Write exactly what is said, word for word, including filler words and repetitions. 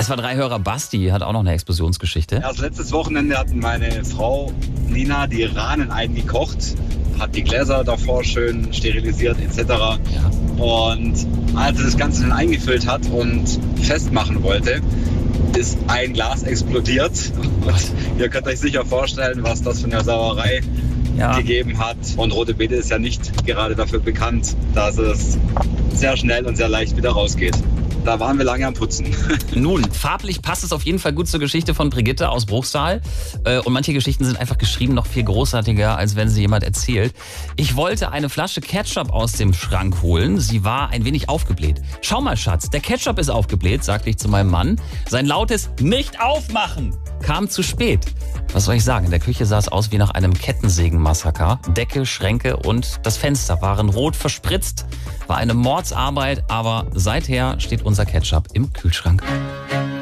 S W R drei Hörer Basti hat auch noch eine Explosionsgeschichte. Erst letztes Wochenende hatten meine Frau Nina die Rahnen eingekocht, hat die Gläser davor schön sterilisiert et cetera. Ja. Und als sie das Ganze dann eingefüllt hat und festmachen wollte, ist ein Glas explodiert. Und ihr könnt euch sicher vorstellen, was das für eine Sauerei ja. gegeben hat. Und Rote Beete ist ja nicht gerade dafür bekannt, dass es sehr schnell und sehr leicht wieder rausgeht. Da waren wir lange am Putzen. Nun, farblich passt es auf jeden Fall gut zur Geschichte von Brigitte aus Bruchsal. Und manche Geschichten sind einfach geschrieben noch viel großartiger, als wenn sie jemand erzählt. Ich wollte eine Flasche Ketchup aus dem Schrank holen. Sie war ein wenig aufgebläht. Schau mal, Schatz, der Ketchup ist aufgebläht, sagte ich zu meinem Mann. Sein lautes Nicht aufmachen kam zu spät. Was soll ich sagen? In der Küche sah es aus wie nach einem Kettensägenmassaker. Decke, Schränke und das Fenster waren rot verspritzt. War eine Mordsarbeit, aber seither steht unser Ketchup im Kühlschrank.